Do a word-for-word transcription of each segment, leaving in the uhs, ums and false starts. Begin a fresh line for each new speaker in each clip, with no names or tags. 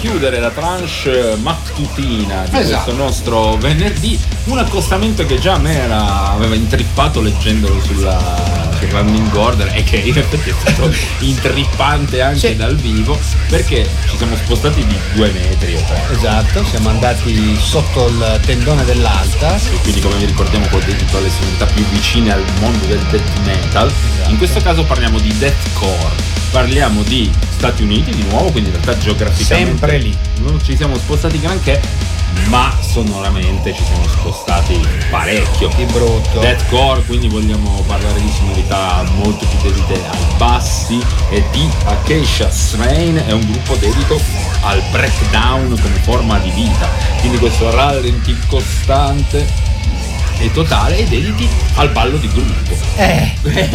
chiudere la tranche mattutina di
Esatto.
questo nostro venerdì, un accostamento che già a me era, aveva intrippato leggendolo sulla sul Running Order e che in effetti è stato intrippante anche
Sì.
dal vivo, perché ci siamo spostati di due metri o tre.
Esatto, siamo andati sotto il tendone dell'alta.
E quindi, come vi ricordiamo, con dedito alle sonorità più vicine al mondo del death metal.
Esatto.
In questo caso parliamo di deathcore, parliamo di Stati Uniti di nuovo, quindi in realtà geograficamente
Sempre lì.
non ci siamo spostati granché, ma sonoramente ci siamo spostati parecchio.
Di brutto.
Deathcore, quindi vogliamo parlare di sonorità molto più dedite ai bassi, e di Acacia Strain è un gruppo dedito al breakdown come forma di vita, quindi questo rallenti costante e totale, e dediti al ballo di gruppo.
Eh,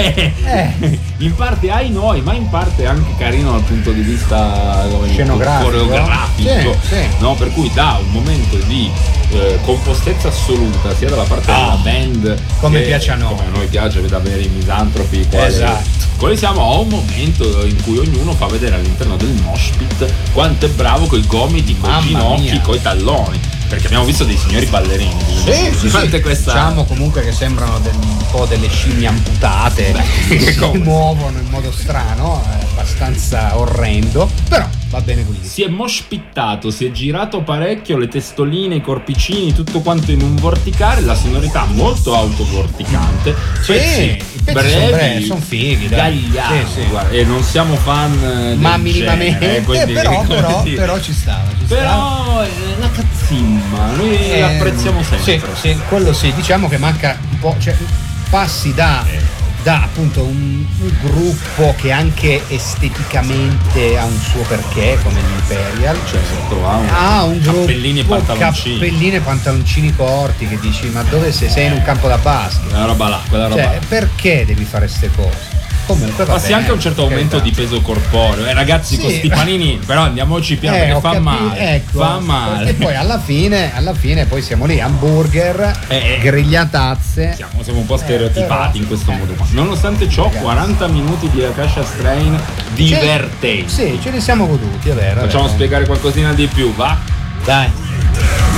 eh.
In parte ai noi, ma in parte anche carino dal punto di vista come dire,
Scenografico.
coreografico,
Sì, sì.
no? Per cui dà un momento di eh, compostezza assoluta sia dalla parte
Ah,
della band,
come
che,
piace a noi.
come a noi piace da veri misantropi quali,
Esatto.
quali siamo, a un momento in cui ognuno fa vedere all'interno del mosh pit quanto è bravo coi gomiti, coi
Mamma
ginocchi,
mia.
coi talloni, perché abbiamo visto dei signori ballerini.
Sì, sì,
durante
sì.
questa
Diciamo comunque che sembrano del- un po' delle scimmie amputate.
Beh,
che si
come?
muovono in modo strano, è abbastanza orrendo, però va bene così.
si è moshpittato, si è girato parecchio, le testoline, i corpicini, tutto quanto in un vorticare, la sonorità molto autovorticante,
Sì,
pezzi
i pezzi
brevi,
sono brevi, sono fighi, dai.
gagliardi,
Sì, sì.
guarda, e non siamo fan eh,
Ma
del
minimamente,
genere, quindi,
però,
come
però,
dire.
però ci stava, ci stava.
Però eh, la cazzimma noi
Eh,
apprezziamo sempre.
Sì, sì, quello sì, diciamo che manca un po', cioè passi da, da appunto un, un gruppo che anche esteticamente ha un suo perché, come l'Imperial, cioè
Certo, ha un-
ha un gruppo
cappellini e pantaloncini.
cappellini e pantaloncini corti, che dici ma dove sei? Sei in un campo da basket,
quella roba là, quella roba
cioè
là.
perché devi fare ste cose? Comunque va
Passi
bene,
anche a un certo
per
aumento
carità.
di peso corporeo, eh, ragazzi,
Sì.
con sti panini, però andiamoci piano
Eh,
perché
ho
fa
capi-
male,
ecco,
fa male.
E poi alla fine, alla fine poi siamo lì, hamburger,
Eh, eh.
grigliatazze.
Siamo, siamo un po' stereotipati
però-
in questo
eh.
modo qua. Nonostante ciò,
Ragazzi.
quaranta minuti di Acacia Strain divertenti.
Sì, ce li siamo goduti, è vero. è
Facciamo
vero.
spiegare qualcosina di più, va?
Dai.